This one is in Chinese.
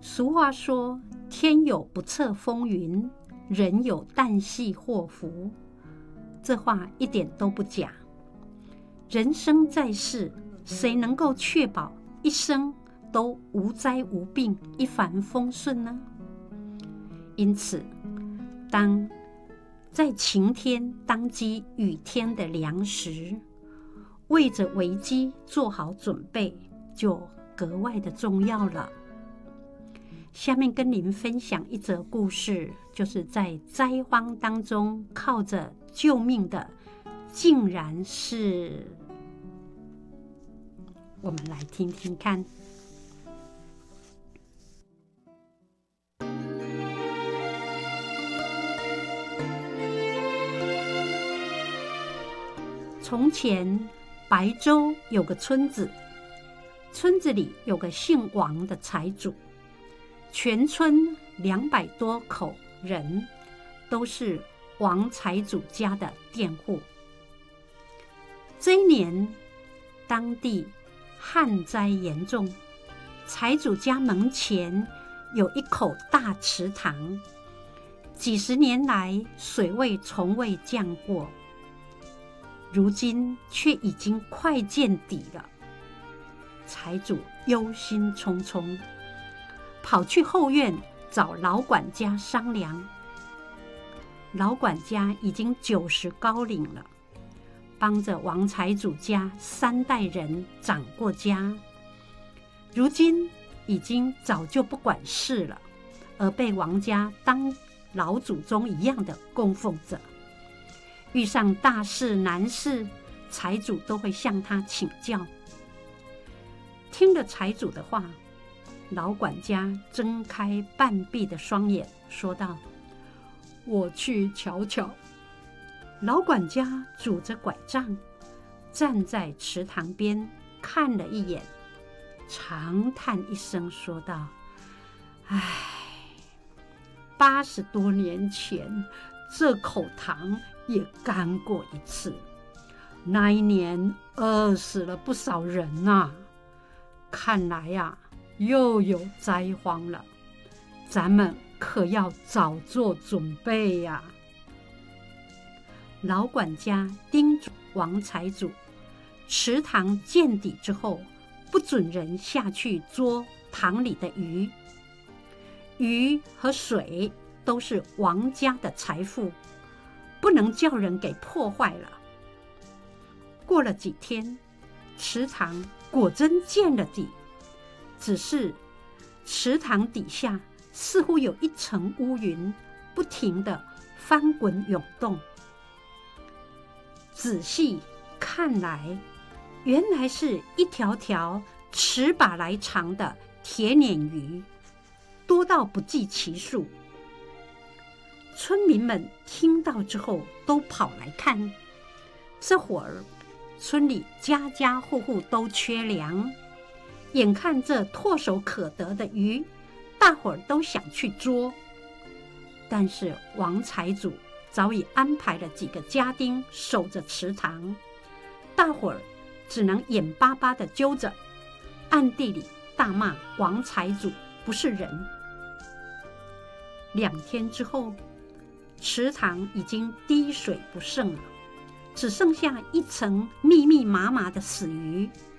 俗话说，天有不测风云，人有旦夕祸福。这话一点都不假。人生在世，谁能够确保一生都无灾无病、一帆风顺呢？因此，当在晴天当击雨天的粮食，为着危机做好准备，就格外的重要了。下面跟您分享一则故事，就是在灾荒当中靠着救命的，竟然是……我们来听听看。从前，白州有个村子，村子里有个姓王的财主，全村200多口人都是王财主家的佃户。这一年，当地旱灾严重，财主家门前有一口大池塘，几十年来水位从未降过，如今却已经快见底了。财主忧心忡忡，跑去后院找老管家商量。老管家已经90高龄了，帮着王财主家3代人掌过家，如今已经早就不管事了，而被王家当老祖宗一样的供奉着。遇上大事难事，财主都会向他请教。听了财主的话，老管家睁开半闭的双眼，说道：“我去瞧瞧。”老管家拄着拐杖，站在池塘边看了一眼，长叹一声，说道：“唉，80多年前，这口塘也干过一次，那一年饿死了不少人啊。看来呀，又有灾荒了，咱们可要早做准备呀。”老管家叮嘱王财主，池塘见底之后，不准人下去捉塘里的鱼。鱼和水都是王家的财富，不能叫人给破坏了。过了几天，池塘果真见了底，只是池塘底下似乎有一层乌云，不停地翻滚涌动。仔细看来，原来是一条条尺把来长的铁鲶鱼，多到不计其数。村民们听到之后都跑来看。这会儿村里家家户户都缺粮，眼看这唾手可得的鱼，大伙儿都想去捉。但是王财主早已安排了几个家丁守着池塘，大伙儿只能眼巴巴地揪着，暗地里大骂王财主不是人。2天之后，池塘已经滴水不剩了，只剩下一层密密麻麻的死鱼，